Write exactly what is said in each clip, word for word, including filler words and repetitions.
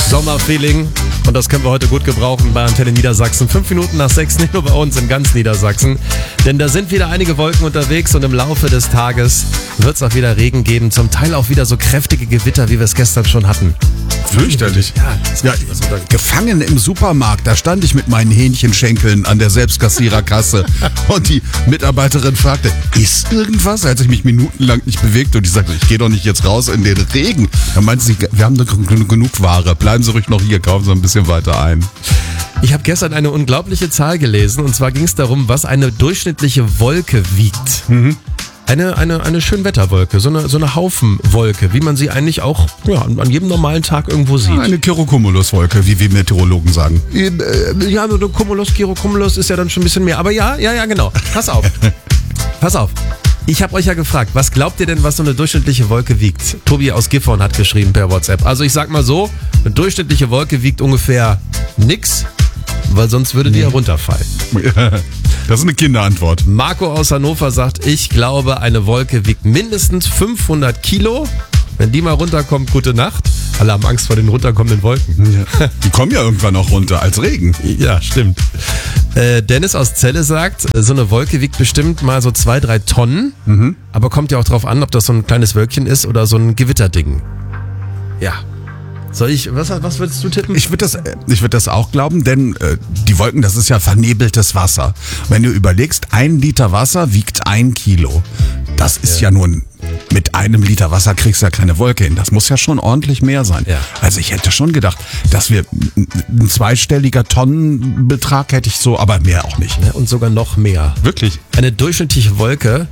Sommerfeeling. Und das können wir heute gut gebrauchen bei Antenne Niedersachsen. Fünf Minuten nach sechs, nicht nur bei uns, in ganz Niedersachsen. Denn da sind wieder einige Wolken unterwegs und im Laufe des Tages wird es auch wieder Regen geben. Zum Teil auch wieder so kräftige Gewitter, wie wir es gestern schon hatten. Fürchterlich. Ja, ja, gefangen im Supermarkt. Da stand ich mit meinen Hähnchenschenkeln an der Selbstkassiererkasse. Und die Mitarbeiterin fragte, ist irgendwas? Da hat sich mich minutenlang nicht bewegt. Und ich sagte, ich gehe doch nicht jetzt raus in den Regen. Da meinte sie, wir haben genug Ware. Bleiben Sie ruhig noch hier, kaufen Sie ein bisschen weiter ein. Ich habe gestern eine unglaubliche Zahl gelesen. Und zwar ging es darum, was eine durchschnittliche Wolke wiegt. Mhm. Eine, eine, eine Schönwetterwolke, so eine, so eine Haufenwolke, wie man sie eigentlich auch ja, an jedem normalen Tag irgendwo sieht. Eine Cirrocumulus-Wolke, wie wir Meteorologen sagen. Ja, eine Cumulus, Cirrocumulus ist ja dann schon ein bisschen mehr. Aber ja, ja, ja, genau. Pass auf. Pass auf. Ich habe euch ja gefragt, was glaubt ihr denn, was so eine durchschnittliche Wolke wiegt? Tobi aus Gifhorn hat geschrieben per WhatsApp. Also ich sag mal so, eine durchschnittliche Wolke wiegt ungefähr nix, weil sonst würde die ja runterfallen. Das ist eine Kinderantwort. Marco aus Hannover sagt, ich glaube, eine Wolke wiegt mindestens fünfhundert Kilo. Wenn die mal runterkommt, gute Nacht. Alle haben Angst vor den runterkommenden Wolken. Ja. Die kommen ja irgendwann auch runter als Regen. Ja, stimmt. Äh, Dennis aus Celle sagt, so eine Wolke wiegt bestimmt mal so zwei, drei Tonnen. Mhm. Aber kommt ja auch drauf an, ob das so ein kleines Wölkchen ist oder so ein Gewitterding. Ja. Soll ich, was, was würdest du tippen? Ich würde das, ich würd das auch glauben, denn äh, die Wolken, das ist ja vernebeltes Wasser. Wenn du überlegst, ein Liter Wasser wiegt ein Kilo. Das ist ja, ja nun, mit einem Liter Wasser kriegst du ja keine Wolke hin. Das muss ja schon ordentlich mehr sein. Ja. Also ich hätte schon gedacht, dass wir ein zweistelliger Tonnenbetrag hätte ich so, aber mehr auch nicht. Ja, und sogar noch mehr. Wirklich? Eine durchschnittliche Wolke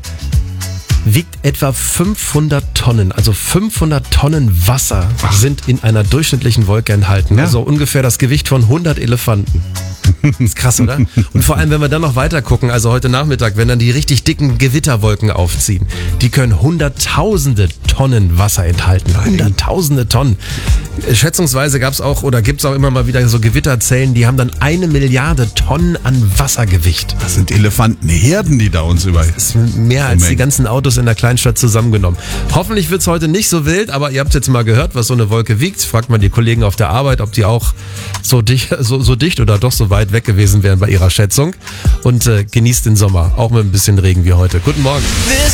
wiegt etwa fünfhundert Tonnen. Also fünfhundert Tonnen Wasser Ach. sind in einer durchschnittlichen Wolke enthalten. Ja. Also ungefähr das Gewicht von hundert Elefanten. Das ist krass, oder? Und vor allem, wenn wir dann noch weiter gucken, also heute Nachmittag, wenn dann die richtig dicken Gewitterwolken aufziehen, die können hunderttausende Tonnen Wasser enthalten. Hunderttausende Tonnen. Schätzungsweise gab es auch oder gibt es auch immer mal wieder so Gewitterzellen, die haben dann eine Milliarde Tonnen an Wassergewicht. Das sind Elefantenherden, die da uns über. Das ist mehr als die ganzen Autos in der Kleinstadt zusammengenommen. Hoffentlich wird es heute nicht so wild, aber ihr habt jetzt mal gehört, was so eine Wolke wiegt. Fragt mal die Kollegen auf der Arbeit, ob die auch so dicht, so, so dicht oder doch so weit weg gewesen wären bei ihrer Schätzung. Und äh, genießt den Sommer, auch mit ein bisschen Regen wie heute. Guten Morgen.